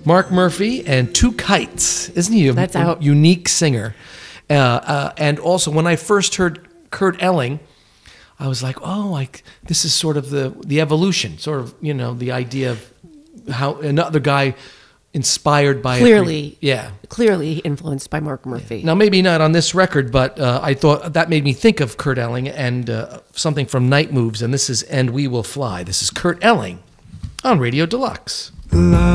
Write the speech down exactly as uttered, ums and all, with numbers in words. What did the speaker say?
Mark Murphy and Two Kites. Isn't he a, That's a out. unique singer? Uh, uh, and also, when I first heard Kurt Elling, I was like, oh, like this is sort of the the evolution, sort of, you know, the idea of how another guy inspired by Clearly, yeah, clearly influenced by Mark Murphy. now maybe not on this record, but uh, I thought that made me think of Kurt Elling and uh, something from Night Moves, and this is "And We Will Fly." This is Kurt Elling on Radio Deluxe.